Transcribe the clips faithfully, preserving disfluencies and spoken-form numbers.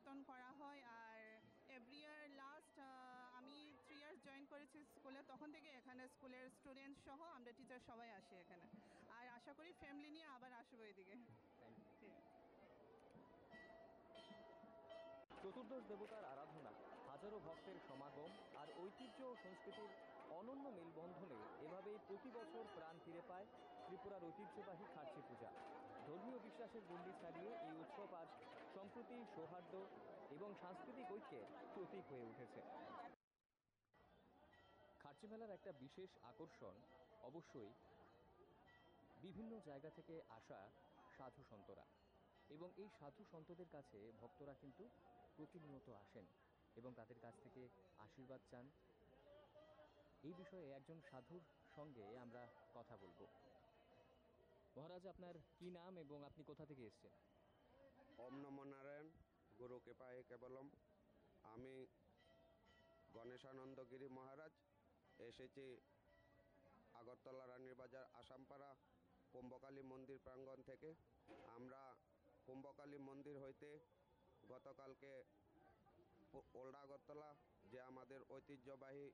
কীর্তন করা হয়। আর every year last আমি থ্রি ইয়ার্স জয়েন করেছি স্কুলে, তখন থেকে এখানে স্কুলের স্টুডেন্টস সহ আমরা টিচার সবাই আসি এখানে। আর আশা করি ফ্যামিলি নিয়ে আবার আসবো এদিকে। ঠিক। চতুর্দশ দেবতার আরাধনা, হাজারো ভক্তের সমাগম আর ঐতিহ্য ও সংস্কৃতির অনন্য মেলবন্ধনে এভাবেই প্রতি বছর প্রাণ ফিরে পায় ত্রিপুরার ঐতিহ্যবাহী খার্চি পূজা। ধর্মীয় বিশ্বাসের গণ্ডি ছাড়িয়ে এই উৎসব আজ সম্প্রীতি, সৌহার্দ্য এবং সাংস্কৃতিক ঐক্যের প্রতীক হয়ে উঠেছে। খার্চি মেলার একটা বিশেষ আকর্ষণ অবশ্যই বিভিন্ন জায়গা থেকে আসা সাধু সন্তরা, এবং এই সাধু সন্তদের কাছে ভক্তরা কিন্তু প্রতিনিয়ত আসেন এবং তাদের কাছ থেকে আশীর্বাদ চান। এই বিষয়ে একজন সাধুর সঙ্গে আমরা কথা বলবো। মহারাজ, আপনার কি নাম এবং আপনি কোথা থেকে এসেছেন? ওম নমো নারায়ণ, গুরু কৃপায় কেবলম। আমি গণেশানন্দগিরি মহারাজ, এসেছি আগরতলা রানীর বাজার আসামপাড়া কুম্ভকালী মন্দির প্রাঙ্গণ থেকে। আমরা কুম্ভকালী মন্দির হইতে গতকালকে ওল্ড আগরতলা, যে আমাদের ঐতিহ্যবাহী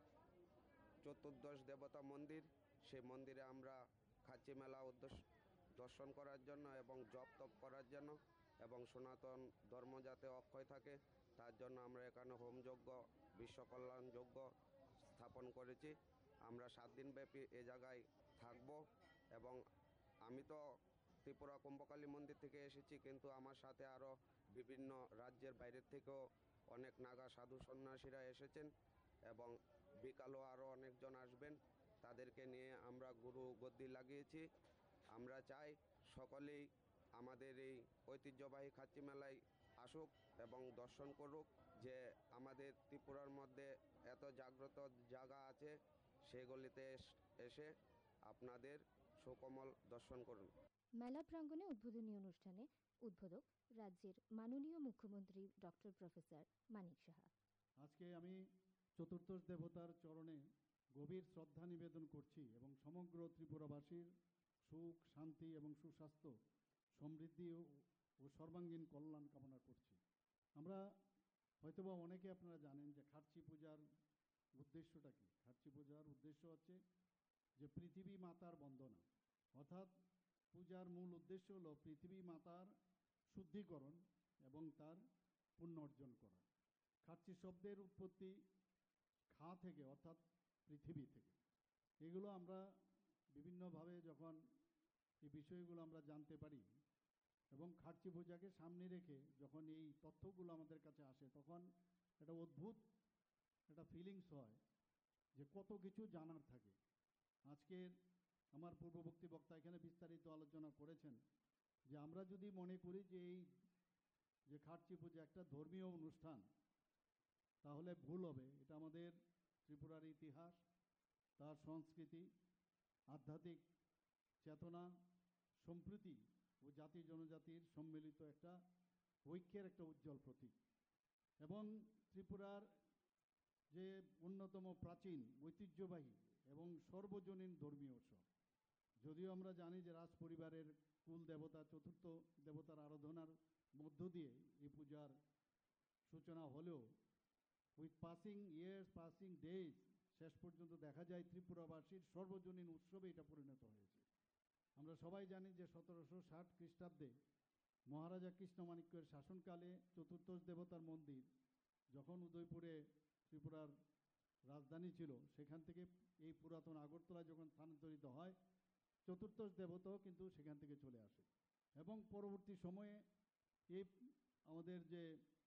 চতুর্দশ দেবতা মন্দির, সেই মন্দিরে আমরা খার্চি মেলা উদ্দেশ্য দর্শন করার জন্য এবং জপ তপ করার জন্য এবং সনাতন ধর্ম যাতে অক্ষয় থাকে তার জন্য আমরা এখানে হোমযজ্ঞ, বিশ্বকল্যাণ যজ্ঞ স্থাপন করেছি। আমরা সাত দিনব্যাপী এ জায়গায় থাকব এবং আমি তো ত্রিপুরা কুম্ভকালী মন্দির থেকে এসেছি, কিন্তু আমার সাথে আরও বিভিন্ন রাজ্যের বাইরের থেকেও অনেক নাগা সাধু সন্ন্যাসীরা এসেছেন এবং বিকালও আরও অনেকজন আসবেন। তাদেরকে নিয়ে আমরা গুরু গদ্দি লাগিয়েছি। আমরা চাই সকলেই আমাদের এই ঐতিহ্যবাহী খার্চি মেলায় আসুক এবং দর্শন করুক, যে আমাদের ত্রিপুরার মধ্যে এত জাগ্রত জায়গা আছে, সেগুলিতে এসে আপনাদের সুকোমল দর্শন করুন। মেলা প্রাঙ্গণে উদ্বোধনী অনুষ্ঠানে উদ্বোধক রাজ্যের মাননীয় মুখ্যমন্ত্রী ডক্টর প্রফেসর মানিক সাহা। আজকে আমি চতুর্দশ দেবতার চরণে গভীর শ্রদ্ধা নিবেদন করছি এবং সমগ্র ত্রিপুরাবাসীর সুখ, শান্তি এবং সুস্বাস্থ্য, সমৃদ্ধি ও সর্বাঙ্গীন কল্যাণ কামনা করছি। আমরা হয়তোবা অনেকে আপনারা জানেন যে খার্চি পূজার উদ্দেশ্যটা কি। খার্চি পূজার উদ্দেশ্য হচ্ছে যে পৃথিবী মাতার বন্দনা, অর্থাৎ পূজার মূল উদ্দেশ্য হলো পৃথিবী মাতার শুদ্ধিকরণ এবং তার পুণ্য অর্জন করা। খার্চি শব্দের উৎপত্তি খা থেকে, অর্থাৎ পৃথিবী থেকে। এগুলো আমরা বিভিন্নভাবে যখন এই বিষয়গুলো আমরা জানতে পারি এবং খার্চি পূজাকে সামনে রেখে যখন এই তথ্যগুলো আমাদের কাছে আসে, তখন একটা অদ্ভুত একটা ফিলিংস হয় যে কত কিছু জানার থাকে। আজকের আমার পূর্ববর্তী বক্তা এখানে বিস্তারিত আলোচনা করেছেন যে আমরা যদি মনে করি যে এই যে খার্চি পূজা একটা ধর্মীয় অনুষ্ঠান, তাহলে ভুল হবে। এটা আমাদের ত্রিপুরার ইতিহাস, তার সংস্কৃতি, আধ্যাত্মিক চেতনা, সম্প্রীতি ও জাতি জনজাতির সম্মিলিত একটা ঐক্যের একটা উজ্জ্বল প্রতীক। এবং ত্রিপুরার যে অন্যতম প্রাচীন, ঐতিহ্যবাহী এবং সর্বজনীন ধর্মীয় উৎসব। যদিও আমরা জানি যে রাজ পরিবারের কুল দেবতা, চতুর্থ দেবতার আরাধনার মধ্য দিয়ে এই পূজার সূচনা হলেও with passing years, passing days, শেষ পর্যন্ত দেখা যায় ত্রিপুরাবাসীর সর্বজনীন উৎসবে এটা পরিণত হয়েছে। আমরা সবাই জানি যে সতেরোশো ষাট খ্রিস্টাব্দে মহারাজা কৃষ্ণমাণিক্যের শাসনকালে চতুর্দশ দেবতার মন্দির যখন উদয়পুরে ত্রিপুরার রাজধানী ছিল, সেখান থেকে এই পুরাতন আগরতলা যখন স্থানান্তরিত হয়, চতুর্দশ দেবতাও কিন্তু সেখান থেকে চলে আসে। এবং পরবর্তী সময়ে এই আমাদের যে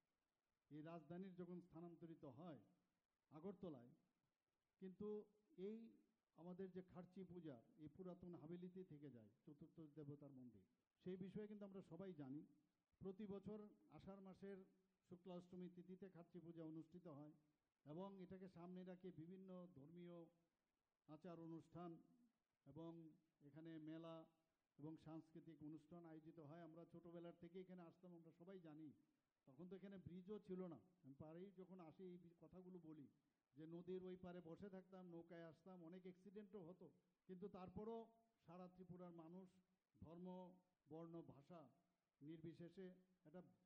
এই রাজধানীর যখন স্থানান্তরিত হয় আগরতলায়, কিন্তু এই আমাদের যে খার্চি পূজা এই পুরাতন হাভেলিতে থেকে যায় চতুর্দশ দেবতার মন্দির। সেই বিষয়ে কিন্তু আমরা সবাই জানি। প্রতি বছর আষাঢ় মাসের শুক্লা অষ্টমী তিথিতে খার্চি পূজা অনুষ্ঠিত হয় এবং এটাকে সামনে রাখে বিভিন্ন ধর্মীয় আচার অনুষ্ঠান এবং এখানে মেলা এবং সাংস্কৃতিক অনুষ্ঠান আয়োজিত হয়। আমরা ছোটোবেলার থেকে এখানে আসতাম, আমরা সবাই জানি। তখন তো এখানে ব্রিজও ছিল না। পাড়েই যখন আসি এই কথাগুলো বলি যে নদীর ওই পারে বসে থাকতাম, নৌকায় আসতাম, অনেক অ্যাক্সিডেন্টও হতো, কিন্তু তারপরও সারা ত্রিপুরার মানুষ ধর্ম, বর্ণ, ভাষা নির্বিশেষে একটা